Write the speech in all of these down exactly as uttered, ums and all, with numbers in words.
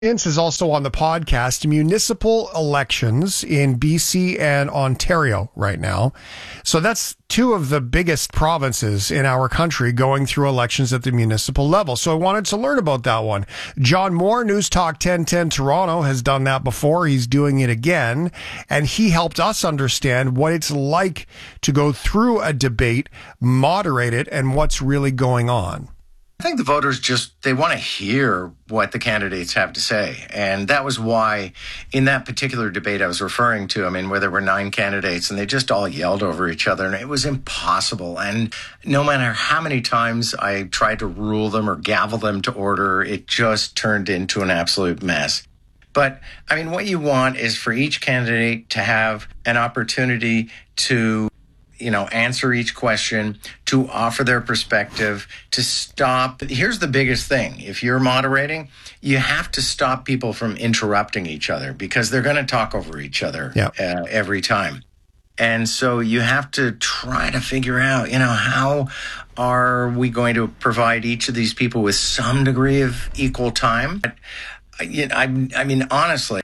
Ince is also on the podcast. Municipal elections in B C and Ontario right now. So that's two of the biggest provinces in our country going through elections at the municipal level. So I wanted to learn about that one. John Moore, News Talk ten ten Toronto, has done that before. He's doing it again. And he helped us understand what it's like to go through a debate, moderate it, and what's really going on. I think the voters just, they want to hear what the candidates have to say. And that was why in that particular debate I was referring to, I mean, where there were nine candidates and they just all yelled over each other and it was impossible. And no matter how many times I tried to rule them or gavel them to order, it just turned into an absolute mess. But I mean, what you want is for each candidate to have an opportunity to you know, answer each question, to offer their perspective, to stop. Here's the biggest thing. If you're moderating, you have to stop people from interrupting each other because they're going to talk over each other yep. uh, every time. And so you have to try to figure out, you know, how are we going to provide each of these people with some degree of equal time? I, you know, I, I mean, honestly,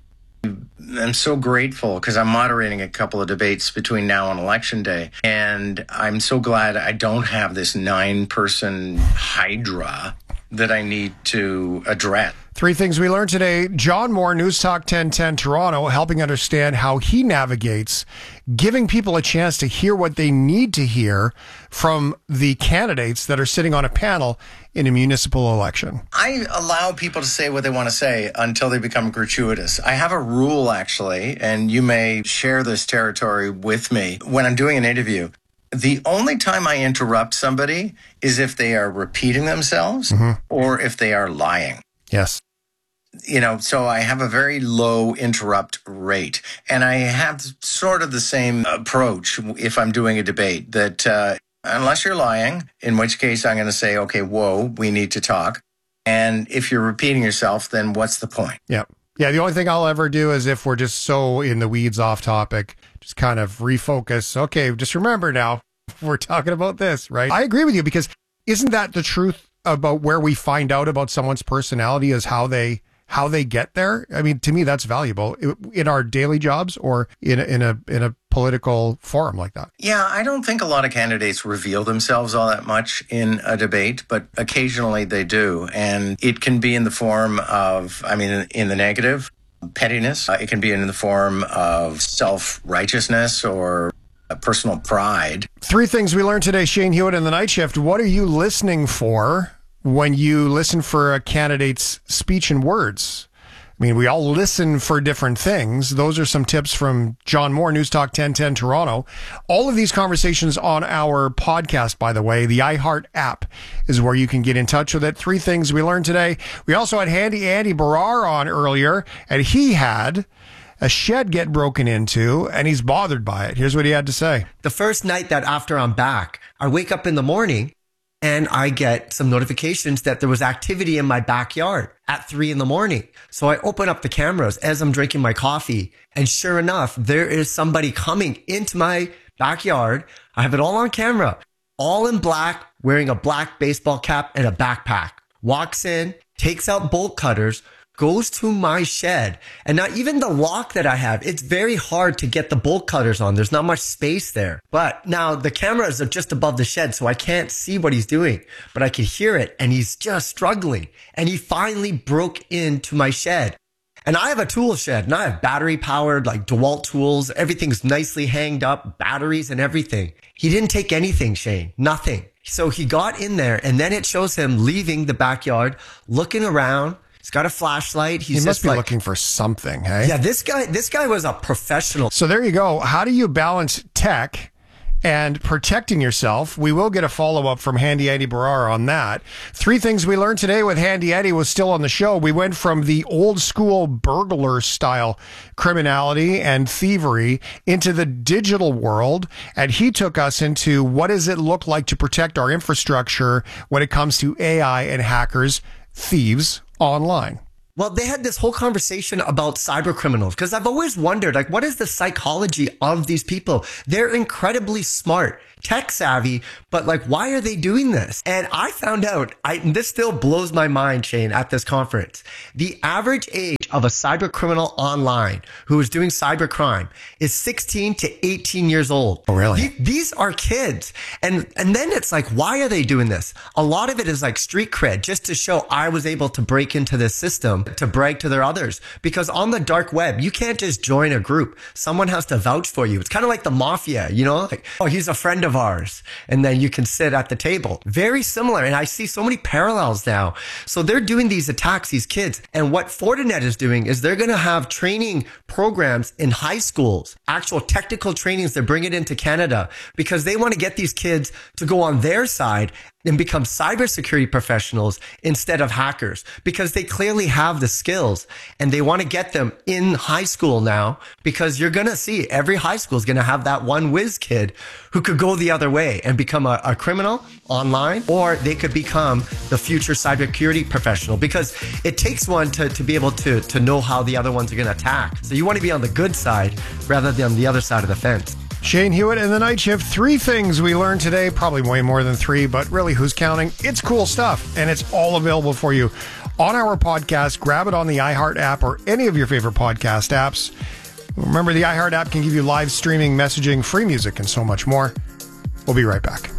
I'm so grateful because I'm moderating a couple of debates between now and Election Day. And I'm so glad I don't have this nine-person hydra that I need to address. Three things we learned today. John Moore, News Talk ten ten Toronto, helping understand how he navigates giving people a chance to hear what they need to hear from the candidates that are sitting on a panel in a municipal election. I allow people to say what they want to say until they become gratuitous. I have a rule, actually, and you may share this territory with me. When I'm doing an interview, the only time I interrupt somebody is if they are repeating themselves mm-hmm. or if they are lying. Yes. You know, so I have a very low interrupt rate. And I have sort of the same approach if I'm doing a debate that uh, unless you're lying, in which case I'm going to say, okay, whoa, we need to talk. And if you're repeating yourself, then what's the point? Yeah. Yeah, the only thing I'll ever do is if we're just so in the weeds off topic, just kind of refocus. Okay, just remember now, we're talking about this, right? I agree with you because isn't that the truth about where we find out about someone's personality is how they how they get there? I mean, to me, that's valuable in our daily jobs or in a, in a in a political forum like that. Yeah, I don't think a lot of candidates reveal themselves all that much in a debate, but occasionally they do. And it can be in the form of, I mean, in the negative, pettiness. Uh, it can be in the form of self-righteousness or personal pride. Three things we learned today, Shane Hewitt in the Night Shift. What are you listening for when you listen for a candidate's speech and words? I mean, we all listen for different things. Those are some tips from John Moore, News Talk ten ten Toronto. All of these conversations on our podcast, by the way. The iHeart app is where you can get in touch with it. Three things we learned today. We also had Handy Andy Barrar on earlier, and he had a shed get broken into, and he's bothered by it. Here's what he had to say. The first night that after I'm back, I wake up in the morning and I get some notifications that there was activity in my backyard at three in the morning. So I open up the cameras as I'm drinking my coffee. And sure enough, there is somebody coming into my backyard. I have it all on camera, all in black, wearing a black baseball cap and a backpack. Walks in, takes out bolt cutters, goes to my shed. And now even the lock that I have, it's very hard to get the bolt cutters on. There's not much space there. But now the cameras are just above the shed, so I can't see what he's doing, but I can hear it. And he's just struggling. And he finally broke into my shed. And I have a tool shed and I have battery powered, like DeWalt tools. Everything's nicely hanged up, batteries and everything. He didn't take anything, Shane, nothing. So he got in there and then it shows him leaving the backyard, looking around. He's got a flashlight. He's he must just be like, looking for something, hey? Yeah, this guy, this guy was a professional. So there you go. How do you balance tech and protecting yourself? We will get a follow-up from Handy Andy Barrar on that. Three things we learned today with Handy Andy was still on the show. We went from the old school burglar style criminality and thievery into the digital world. And he took us into what does it look like to protect our infrastructure when it comes to A I and hackers, thieves online. Well, they had this whole conversation about cyber criminals because I've always wondered, like, what is the psychology of these people? They're incredibly smart, tech savvy, but like, why are they doing this? And I found out, I, and this still blows my mind, Shane, at this conference. The average age of a cyber criminal online who is doing cyber crime is sixteen to eighteen years old. Oh, really? These, these are kids. And, and then it's like, why are they doing this? A lot of it is like street cred, just to show I was able to break into this system to brag to their others. Because on the dark web, you can't just join a group. Someone has to vouch for you. It's kind of like the mafia, you know, like, oh, he's a friend of ours. And then you can sit at the table. Very similar. And I see so many parallels now. So they're doing these attacks, these kids. And what Fortinet is doing is they're going to have training programs in high schools, actual technical trainings. They bring it into Canada because they want to get these kids to go on their side and become cybersecurity professionals instead of hackers, because they clearly have the skills and they want to get them in high school now, because you're going to see every high school is going to have that one whiz kid who could go the other way and become a, a criminal online, or they could become the future cybersecurity professional, because it takes one to, to be able to, to know how the other ones are going to attack. So you want to be on the good side rather than on the other side of the fence. Shane Hewitt and the Night Shift. Three things we learned today, probably way more than three, but really, who's counting? It's cool stuff, and it's all available for you on our podcast. Grab it on the iHeart app or any of your favorite podcast apps. Remember, the iHeart app can give you live streaming, messaging, free music, and so much more. We'll be right back.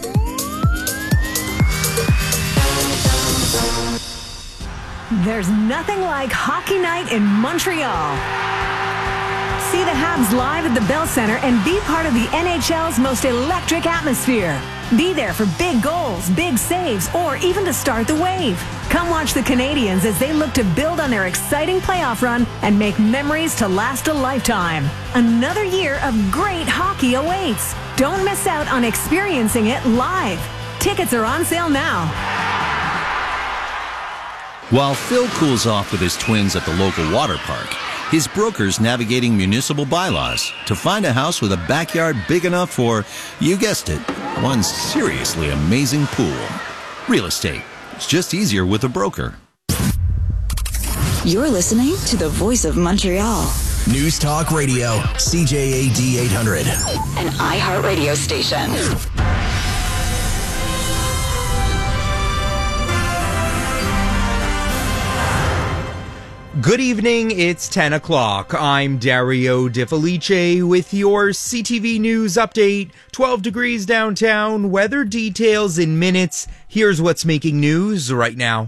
There's nothing like hockey night in Montreal. See the Habs live at the Bell Centre and be part of the N H L's most electric atmosphere. Be there for big goals, big saves, or even to start the wave. Come watch the Canadiens as they look to build on their exciting playoff run and make memories to last a lifetime. Another year of great hockey awaits. Don't miss out on experiencing it live. Tickets are on sale now. While Phil cools off with his twins at the local water park, his broker's navigating municipal bylaws to find a house with a backyard big enough for, you guessed it, one seriously amazing pool. Real estate. It's just easier with a broker. You're listening to the Voice of Montreal. News Talk Radio, C J A D eight hundred. An iHeart radio station. Good evening, it's ten o'clock. I'm Dario De Felice with your C T V News update. twelve degrees downtown, weather details in minutes. Here's what's making news right now.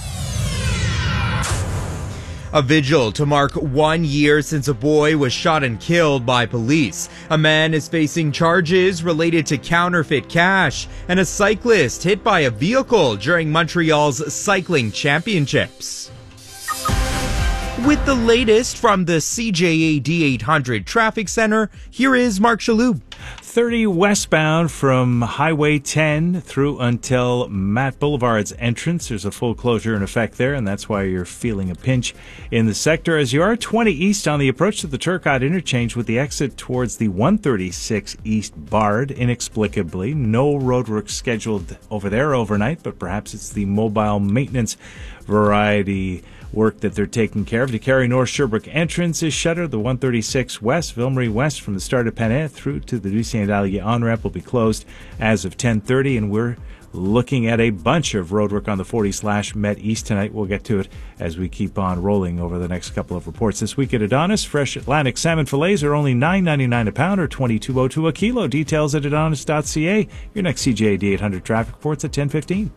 A vigil to mark one year since a boy was shot and killed by police. A man is facing charges related to counterfeit cash, and a cyclist hit by a vehicle during Montreal's cycling championships. With the latest from the C J A D eight hundred Traffic Center, here is Mark Shalhoub. thirty westbound from Highway ten through until Matt Boulevard's entrance. There's a full closure in effect there, and that's why you're feeling a pinch in the sector. As you are twenty east on the approach to the Turcotte interchange with the exit towards the one thirty-six east barred, inexplicably. No roadwork scheduled over there overnight, but perhaps it's the mobile maintenance variety work that they're taking care of. The Carrie North Sherbrooke entrance is shuttered. The one thirty-six west, Ville-Marie West from the start of Panay through to the Lucien Dallier on-ramp will be closed as of ten thirty, and we're looking at a bunch of roadwork on the forty slash Met East tonight. We'll get to it as we keep on rolling over the next couple of reports. This week at Adonis, fresh Atlantic salmon fillets are only nine ninety-nine a pound or twenty-two oh two a kilo. Details at adonis dot c a. Your next C J A D eight hundred traffic reports at ten fifteen.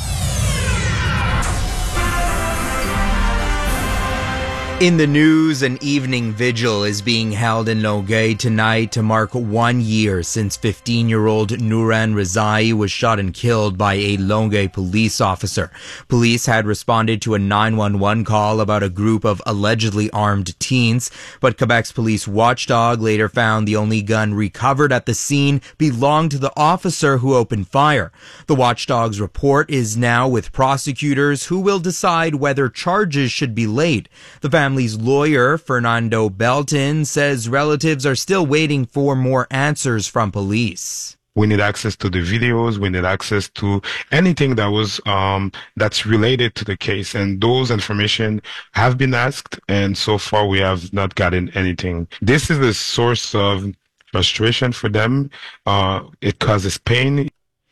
In the news, an evening vigil is being held in Longueuil tonight to mark one year since fifteen-year-old Nouran Rezai was shot and killed by a Longueuil police officer. Police had responded to a nine one one call about a group of allegedly armed teens, but Quebec's police watchdog later found the only gun recovered at the scene belonged to the officer who opened fire. The watchdog's report is now with prosecutors who will decide whether charges should be laid. The family Family's lawyer, Fernando Belton, says relatives are still waiting for more answers from police. We need access to the videos. We need access to anything that was, um, that's related to the case. And those information have been asked. And so far we have not gotten anything. This is a source of frustration for them. Uh, it causes pain.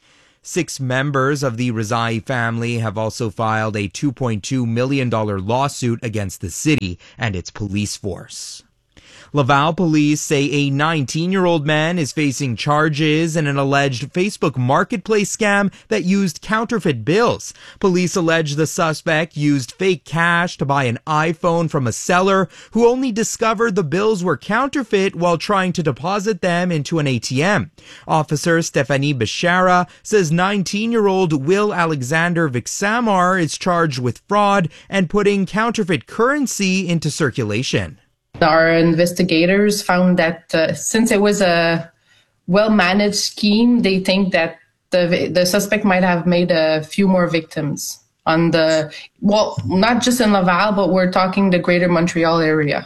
Six members of the Rezai family have also filed a two point two million dollars lawsuit against the city and its police force. Laval police say a nineteen-year-old man is facing charges in an alleged Facebook marketplace scam that used counterfeit bills. Police allege the suspect used fake cash to buy an iPhone from a seller who only discovered the bills were counterfeit while trying to deposit them into an A T M. Officer Stephanie Bechara says nineteen-year-old Will Alexander Vixamar is charged with fraud and putting counterfeit currency into circulation. Our investigators found that uh, since it was a well-managed scheme, they think that the the suspect might have made a few more victims on the, well, not just in Laval, but we're talking the greater Montreal area.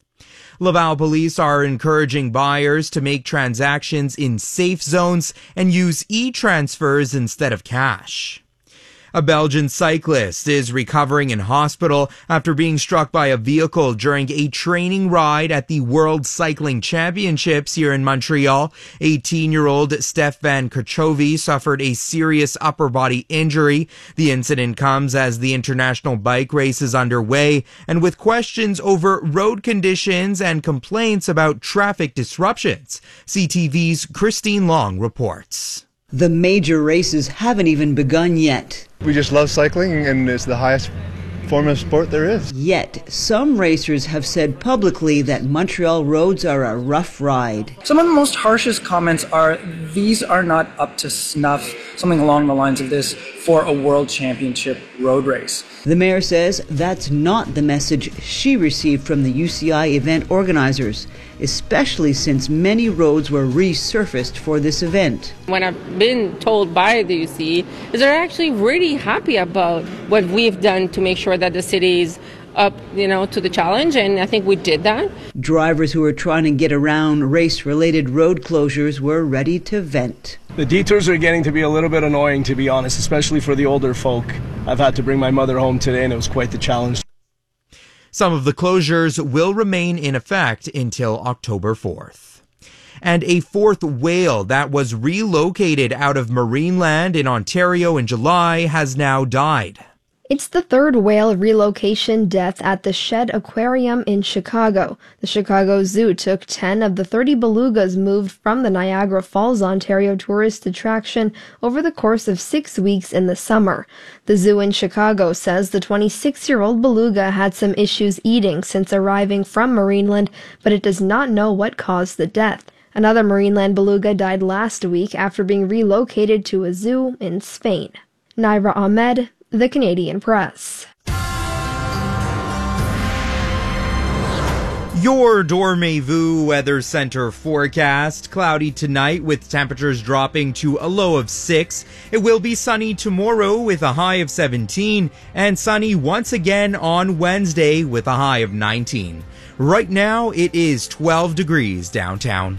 Laval police are encouraging buyers to make transactions in safe zones and use e-transfers instead of cash. A Belgian cyclist is recovering in hospital after being struck by a vehicle during a training ride at the World Cycling Championships here in Montreal. eighteen-year-old Steph Van Kerchove suffered a serious upper body injury. The incident comes as the international bike race is underway and with questions over road conditions and complaints about traffic disruptions. C T V's Christine Long reports. The major races haven't even begun yet. We just love cycling, and it's the highest form of sport there is. Yet, some racers have said publicly that Montreal roads are a rough ride. Some of the most harshest comments are, these are not up to snuff, something along the lines of this, for a world championship road race. The mayor says that's not the message she received from the U C I event organizers, especially since many roads were resurfaced for this event. When I've been told by the U C I is they're actually really happy about what we've done to make sure that the city is up, you know, to the challenge, and I think we did that. Drivers who were trying to get around race-related road closures were ready to vent. The detours are getting to be a little bit annoying, to be honest, especially for the older folk. I've had to bring my mother home today, and it was quite the challenge. Some of the closures will remain in effect until October fourth. And a fourth whale that was relocated out of Marineland in Ontario in July has now died. It's the third whale relocation death at the Shedd Aquarium in Chicago. The Chicago Zoo took ten of the thirty belugas moved from the Niagara Falls, Ontario tourist attraction over the course of six weeks in the summer. The zoo in Chicago says the twenty-six-year-old beluga had some issues eating since arriving from Marineland, but it does not know what caused the death. Another Marineland beluga died last week after being relocated to a zoo in Spain. Naira Ahmed, The Canadian Press. Your Dormez-vous Weather Center forecast. Cloudy tonight with temperatures dropping to a low of six. It will be sunny tomorrow with a high of seventeen and sunny once again on Wednesday with a high of nineteen. Right now it is twelve degrees downtown.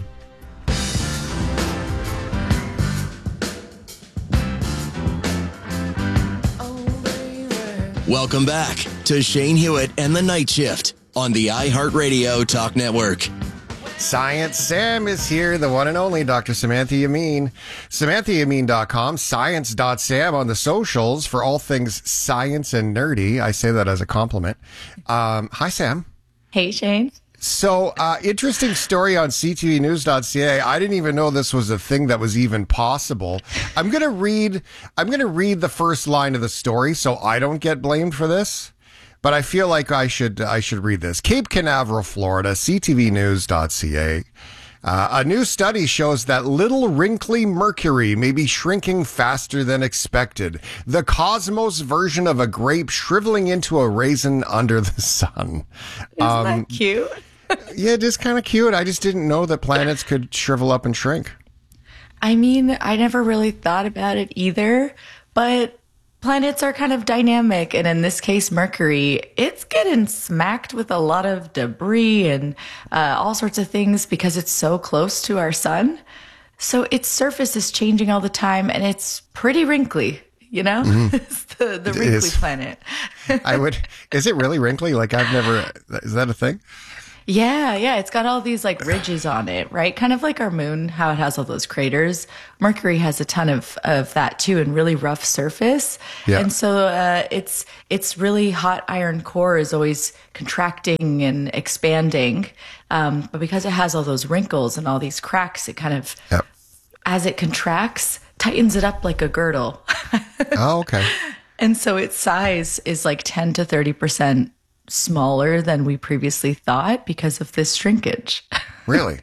Welcome back to Shane Hewitt and the Night Shift on the iHeartRadio Talk Network. Science Sam is here, the one and only Doctor Samantha Yamin. Samantha Yamin dot com, science dot sam on the socials for all things science and nerdy. I say that as a compliment. Um, hi, Sam. Hey, Shane. So, uh, interesting story on C T V news dot C A. I didn't even know this was a thing that was even possible. I'm going to read, I'm going to read the first line of the story so I don't get blamed for this, but I feel like I should, I should read this. Cape Canaveral, Florida, C T V news dot C A. Uh, a new study shows that little wrinkly Mercury may be shrinking faster than expected. The cosmos version of a grape shriveling into a raisin under the sun. Isn't um, that cute? Yeah, it is kind of cute. I just didn't know that planets could shrivel up and shrink. I mean, I never really thought about it either, but planets are kind of dynamic. And in this case, Mercury, it's getting smacked with a lot of debris and uh, all sorts of things because it's so close to our sun. So its surface is changing all the time, and it's pretty wrinkly. You know, mm-hmm. It's the, the wrinkly planet. I would. Is it really wrinkly? Like I've never. Is that a thing? Yeah, yeah. It's got all these like ridges on it, right? Kind of like our moon, how it has all those craters. Mercury has a ton of, of that too, and really rough surface. Yeah. And so uh, it's it's really hot iron core is always contracting and expanding. Um, but because it has all those wrinkles and all these cracks, it kind of, yep. as it contracts, tightens it up like a girdle. Oh, okay. And so its size is like ten to thirty percent smaller than we previously thought because of this shrinkage. Really?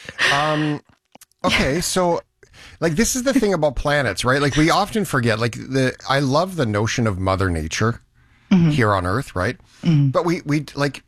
Um, okay, so like this is the thing about planets, right? Like we often forget, like the I love the notion of Mother Nature mm-hmm. here on Earth, right? Mm-hmm. But we we like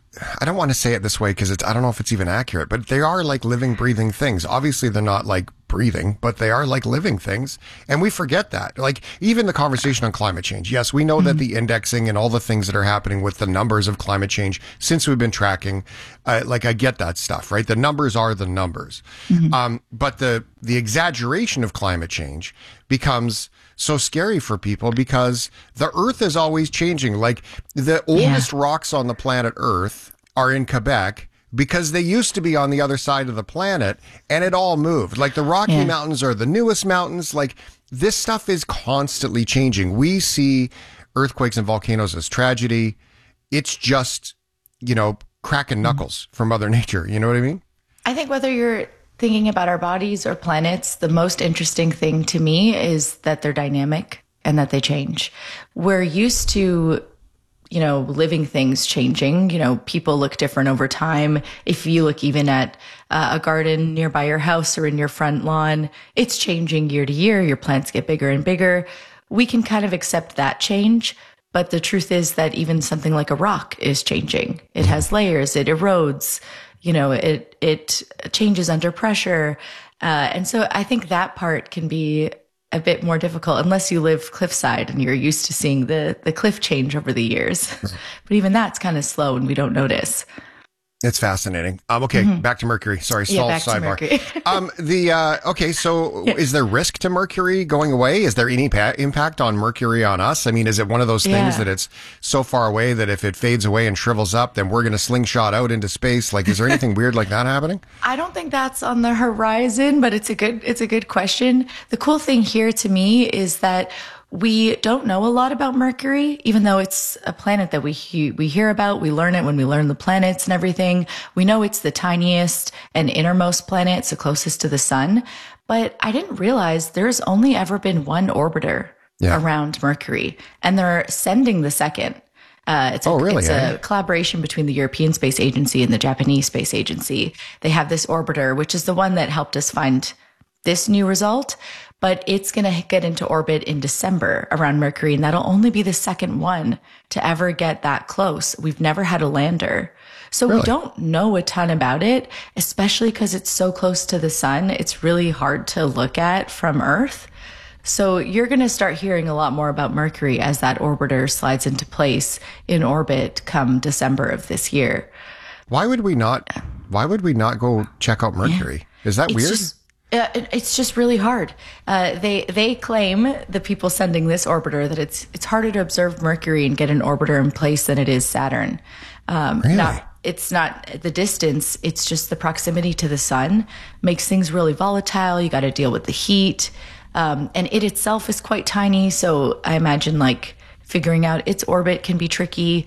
I don't want to say it this way because it's I don't know if it's even accurate, but they are like living, breathing things. Obviously, they're not like breathing, but they are like living things. And we forget that. Like even the conversation on climate change. Yes, we know mm-hmm. that the indexing and all the things that are happening with the numbers of climate change since we've been tracking, uh, like I get that stuff, right? The numbers are the numbers. Mm-hmm. Um, but the, the exaggeration of climate change becomes so scary for people because the Earth is always changing. Like the oldest yeah. rocks on the planet Earth are in Quebec because they used to be on the other side of the planet and it all moved. Like the Rocky yeah. Mountains are the newest mountains. Like this stuff is constantly changing. We see earthquakes and volcanoes as tragedy. It's just, you know, cracking knuckles mm. for Mother Nature. You know what I mean? I think whether you're thinking about our bodies or planets, the most interesting thing to me is that they're dynamic and that they change. We're used to, you know, living things changing. You know, people look different over time. If you look even at uh, a garden nearby your house or in your front lawn, it's changing year to year. Your plants get bigger and bigger. We can kind of accept that change. But the truth is that even something like a rock is changing. It has layers, it erodes, you know, it, it changes under pressure. Uh, and so I think that part can be a bit more difficult unless you live cliffside and you're used to seeing the, the cliff change over the years. But even that's kind of slow and we don't notice. It's fascinating. Um, okay, mm-hmm. back to Mercury. Sorry, yeah, stall back sidebar. To Mercury. um, the uh, okay, so yeah. is there risk to Mercury going away? Is there any pa- impact on Mercury on us? I mean, is it one of those things yeah. that it's so far away that if it fades away and shrivels up, then we're going to slingshot out into space? Like, is there anything weird like that happening? I don't think that's on the horizon, but it's a good it's a good question. The cool thing here to me is that we don't know a lot about Mercury, even though it's a planet that we he- we hear about. We learn it when we learn the planets and everything. We know it's the tiniest and innermost planet, so closest to the sun. But I didn't realize there's only ever been one orbiter yeah. around Mercury, and they're sending the second. Uh, it's a, oh, really? It's eh? a collaboration between the European Space Agency and the Japanese Space Agency. They have this orbiter, which is the one that helped us find this new result. But it's going to get into orbit in December around Mercury, and that'll only be the second one to ever get that close. We've never had a lander. So really? We don't know a ton about it, especially because it's so close to the sun. It's really hard to look at from Earth. So you're going to start hearing a lot more about Mercury as that orbiter slides into place in orbit come December of this year. Why would we not, why would we not go check out Mercury? Yeah. Is that it's weird? Just, Uh, it, it's just really hard. Uh, they they claim, the people sending this orbiter, that it's it's harder to observe Mercury and get an orbiter in place than it is Saturn. Um, really? Not, it's not the distance, it's just the proximity to the sun makes things really volatile. You got to deal with the heat. Um, and it itself is quite tiny, so I imagine like figuring out its orbit can be tricky.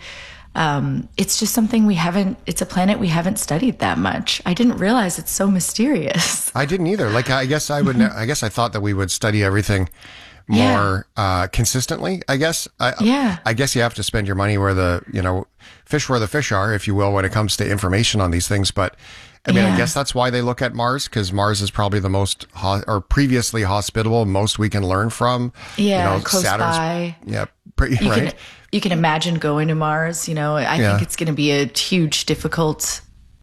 Um, it's just something we haven't, it's a planet we haven't studied that much. I didn't realize it's so mysterious. I didn't either. Like, I guess I would, I guess I thought that we would study everything more, yeah. uh, consistently, I guess. I, yeah. I guess you have to spend your money where the, you know, fish where the fish are, if you will, when it comes to information on these things. But I mean, yeah. I guess that's why they look at Mars, because Mars is probably the most, ho- or previously hospitable, most we can learn from. Yeah, you know, close Saturn's, by. Yeah, pretty, you right? Can, you can imagine going to Mars, you know, I yeah. think it's going to be a huge difficult,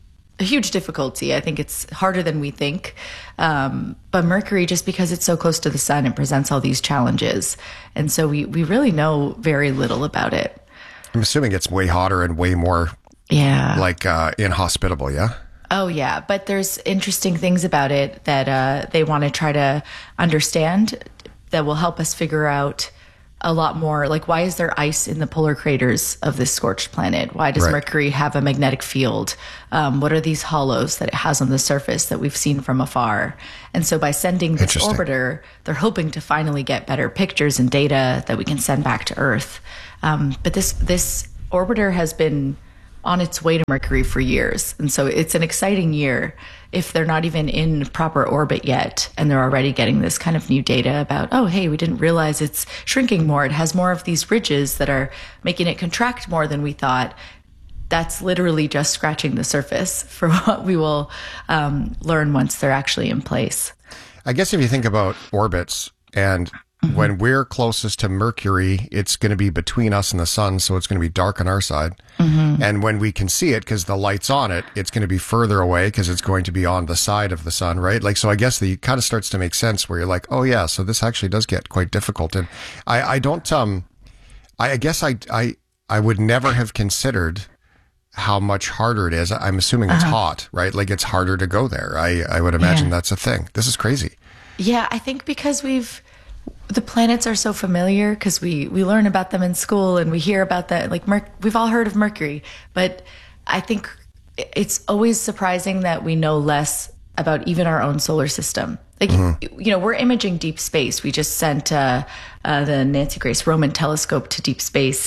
a huge difficulty. I think it's harder than we think. Um, but Mercury, just because it's so close to the sun, it presents all these challenges. And so we, we really know very little about it. I'm assuming it's way hotter and way more yeah, like uh, inhospitable, yeah? Oh, yeah. But there's interesting things about it that uh, they want to try to understand that will help us figure out a lot more. Like, why is there ice in the polar craters of this scorched planet? Why does Right. Mercury have a magnetic field? Um, what are these hollows that it has on the surface that we've seen from afar? And so by sending this orbiter, they're hoping to finally get better pictures and data that we can send back to Earth. Um, but this this orbiter has been on its way to Mercury for years. And so it's an exciting year if they're not even in proper orbit yet and they're already getting this kind of new data about, oh, hey, we didn't realize it's shrinking more. It has more of these ridges that are making it contract more than we thought. That's literally just scratching the surface for what we will um, learn once they're actually in place. I guess if you think about orbits and mm-hmm. when we're closest to Mercury, it's going to be between us and the sun, so it's going to be dark on our side. Mm-hmm. And when we can see it, because the light's on it, it's going to be further away because it's going to be on the side of the sun, right? Like, so I guess the kind of starts to make sense where you're like, oh yeah, so this actually does get quite difficult. And I, I don't, um, I, I guess I, I, I would never have considered how much harder it is. I'm assuming it's Uh-huh. hot, right? Like it's harder to go there. I, I would imagine Yeah. that's a thing. This is crazy. Yeah, I think because we've the planets are so familiar because we we learn about them in school and we hear about that. Like Mer- we've all heard of Mercury, but I think it's always surprising that we know less about even our own solar system. Like Mhm. you know, we're imaging deep space. We just sent uh, uh, the Nancy Grace Roman telescope to deep space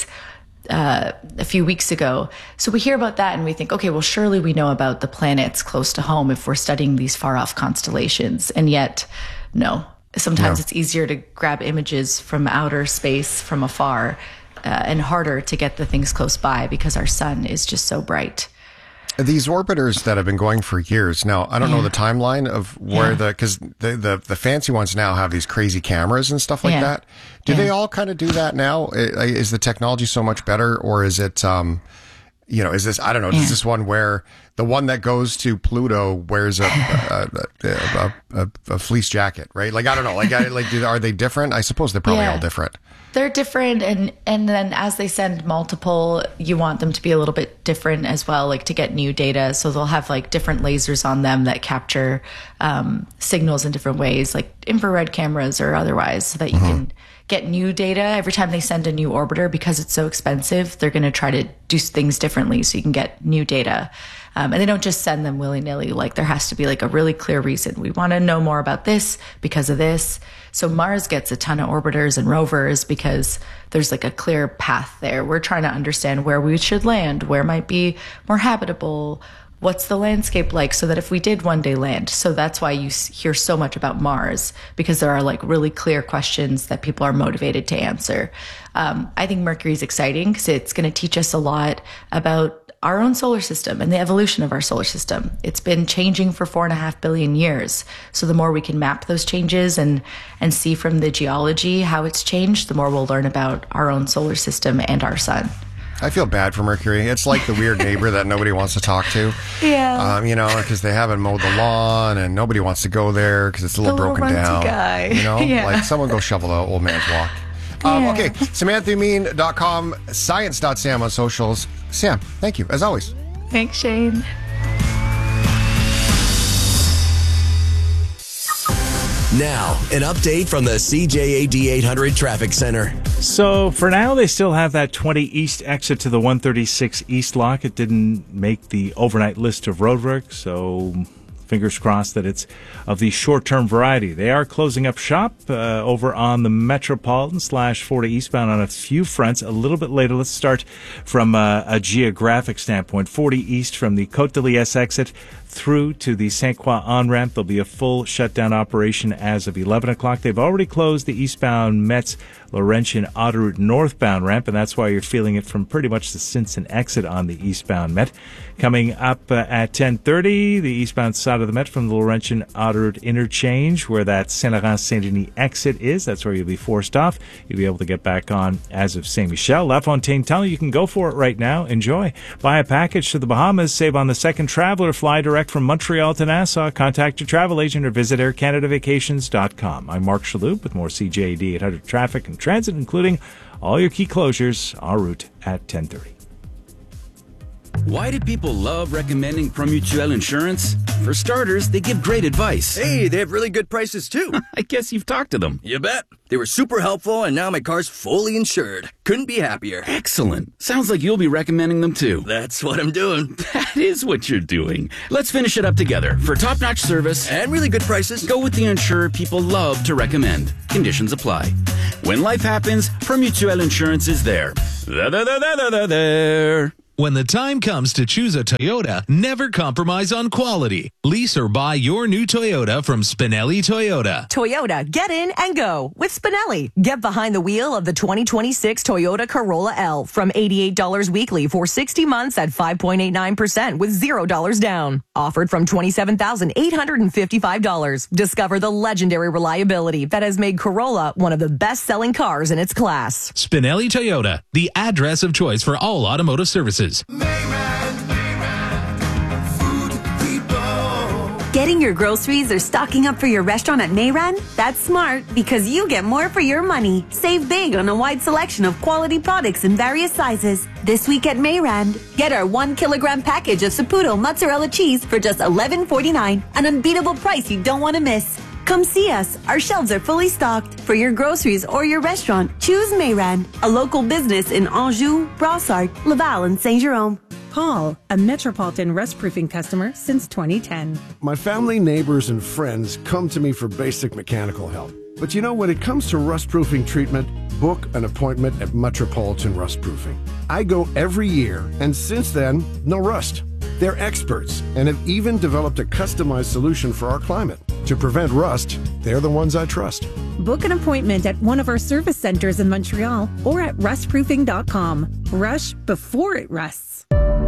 uh, a few weeks ago. So we hear about that and we think, okay, well, surely we know about the planets close to home if we're studying these far off constellations. And yet, no. Sometimes No. it's easier to grab images from outer space from afar uh, and harder to get the things close by because our sun is just so bright. These orbiters that have been going for years now, I don't know Yeah. the timeline of where Yeah. the, because the, the, the fancy ones now have these crazy cameras and stuff like Yeah. that. Do Yeah. they all kind of do that now? I- Is the technology so much better, or is it, um, you know, is this, I don't know, Yeah. is this one where the one that goes to Pluto wears a, a, a, a, a, a fleece jacket, right? Like, I don't know, like, I, like, do- are they different? I suppose they're probably Yeah. all different. They're different, and and then as they send multiple, you want them to be a little bit different as well, like to get new data. So they'll have like different lasers on them that capture um, signals in different ways, like infrared cameras or otherwise, so that you can get new data every time they send a new orbiter. Because it's so expensive, they're going to try to do things differently so you can get new data. Um, and they don't just send them willy-nilly. Like there has to be like a really clear reason. We want to know more about this because of this. So Mars gets a ton of orbiters and rovers because there's like a clear path there. We're trying to understand where we should land, where might be more habitable, what's the landscape like, so that if we did one day land. So that's why you s- hear so much about Mars, because there are like really clear questions that people are motivated to answer. Um, I think Mercury is exciting because it's going to teach us a lot about our own solar system and the evolution of our solar system. It's been changing for four and a half billion years. So the more we can map those changes and, and see from the geology how it's changed, the more we'll learn about our own solar system and our sun. I feel bad for Mercury. It's like the weird neighbor that nobody wants to talk to. Yeah. Um, you know, because they haven't mowed the lawn and nobody wants to go there because it's a little The little broken runty down. guy. You know, Yeah. like someone go shovel the old man's walk. Um, Yeah. Okay, Samantha Mean dot com, science dot sam on socials. Sam, thank you, as always. Thanks, Shane. Now, an update from the C J A D eight hundred Traffic Center. So for now, they still have that twenty East exit to the one thirty-six East lock. It didn't make the overnight list of roadwork, so fingers crossed that it's of the short-term variety. They are closing up shop uh, over on the Metropolitan slash forty eastbound on a few fronts a little bit later. Let's start from uh, a geographic standpoint. forty East from the Côte de Liesse exit through to the Saint Croix on-ramp. There'll be a full shutdown operation as of eleven o'clock. They've already closed the eastbound Metz Laurentian Autoroute northbound ramp, and that's why you're feeling it from pretty much the Sinson exit on the eastbound Met. Coming up uh, at ten thirty, the eastbound side of the Met from the Laurentian Autoroute interchange, where that Saint-Laurent-Saint-Denis exit is. That's where you'll be forced off. You'll be able to get back on as of Saint-Michel. La Fontaine Tunnel, you can go for it right now. Enjoy. Buy a package to the Bahamas. Save on the second traveler. Fly direct from Montreal to Nassau. Contact your travel agent or visit air canada vacations dot com. I'm Mark Shalhoub with more C J A D eight hundred traffic and transit, including all your key closures en route at ten thirty. Why do people love recommending Promutuel Insurance? For starters, they give great advice. Hey, they have really good prices too. I guess you've talked to them. You bet. They were super helpful, and now my car's fully insured. Couldn't be happier. Excellent. Sounds like you'll be recommending them too. That's what I'm doing. That is what you're doing. Let's finish it up together. For top-notch service and really good prices, go with the insurer people love to recommend. Conditions apply. When life happens, Promutuel Insurance is there. There, there, there, there, there, there. When the time comes to choose a Toyota, never compromise on quality. Lease or buy your new Toyota from Spinelli Toyota. Toyota, get in and go with Spinelli. Get behind the wheel of the twenty twenty-six Toyota Corolla L from eighty-eight dollars weekly for sixty months at five point eight nine percent with zero dollars down. Offered from twenty-seven thousand eight hundred fifty-five dollars. Discover the legendary reliability that has made Corolla one of the best-selling cars in its class. Spinelli Toyota, the address of choice for all automotive services. Getting your groceries or stocking up for your restaurant at Mayran? That's smart because you get more for your money. Save big on a wide selection of quality products in various sizes. This week at Mayran, get our one kilogram package of Saputo mozzarella cheese for just eleven forty-nine, an unbeatable price you don't want to miss. Come see us. Our shelves are fully stocked. For your groceries or your restaurant, choose Mayran, a local business in Anjou, Brossard, Laval, and Saint-Jérôme. Paul, a Metropolitan Rust Proofing customer since twenty ten. My family, neighbors, and friends come to me for basic mechanical help. But you know, when it comes to rust proofing treatment, book an appointment at Metropolitan Rust Proofing. I go every year, and since then, no rust. They're experts and have even developed a customized solution for our climate. To prevent rust, they're the ones I trust. Book an appointment at one of our service centers in Montreal or at rust proofing dot com. Rush before it rusts.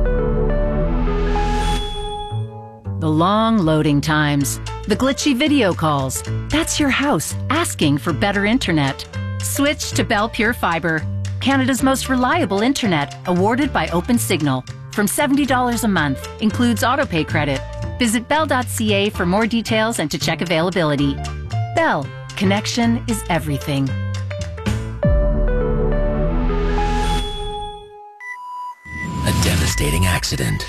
The long loading times, the glitchy video calls. That's your house asking for better internet. Switch to Bell Pure Fiber, Canada's most reliable internet, awarded by OpenSignal. From seventy dollars a month, includes autopay credit. Visit bell dot c a for more details and to check availability. Bell, connection is everything. A devastating accident.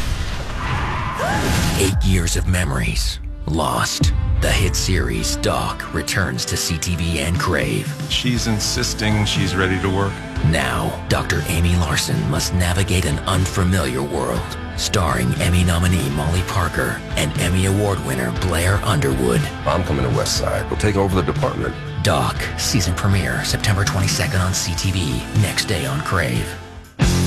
Eight years of memories lost. The hit series Doc returns to C T V and Crave. She's insisting she's ready to work. Now, Doctor Amy Larson must navigate an unfamiliar world. Starring Emmy nominee Molly Parker and Emmy Award winner Blair Underwood. I'm coming to West Side. We'll take over the department. Doc, season premiere September twenty-second on C T V. Next day on Crave.